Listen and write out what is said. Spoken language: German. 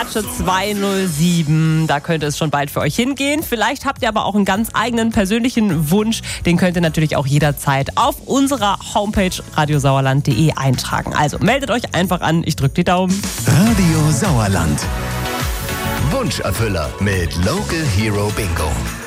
Ratsche 207. Da könnte es schon bald für euch hingehen. Vielleicht habt ihr aber auch einen ganz eigenen persönlichen Wunsch. Den könnt ihr natürlich auch jederzeit auf unserer Homepage radiosauerland.de eintragen. Also meldet euch einfach an. Ich drücke die Daumen. Radio Sauerland. Wunscherfüller mit Local Hero Bingo.